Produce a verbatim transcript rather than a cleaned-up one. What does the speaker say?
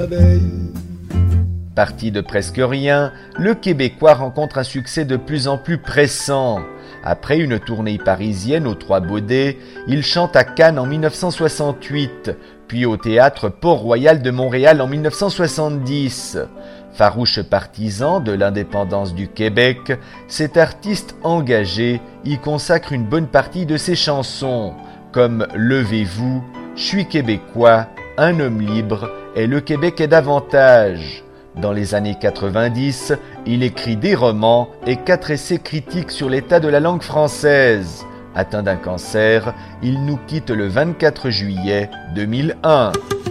la veille. Parti de presque rien, le Québécois rencontre un succès de plus en plus pressant. Après une tournée parisienne aux Trois Baudets, il chante à Cannes en mille neuf cent soixante-huit, puis au théâtre Port-Royal de Montréal en mille neuf cent soixante-dix. Farouche partisan de l'indépendance du Québec, cet artiste engagé y consacre une bonne partie de ses chansons, comme « Levez-vous »,« Je suis québécois »,« Un homme libre » et « Le Québec est davantage ». Dans les années quatre-vingt-dix, il écrit des romans et quatre essais critiques sur l'état de la langue française. Atteint d'un cancer, il nous quitte le vingt-quatre juillet deux mille un.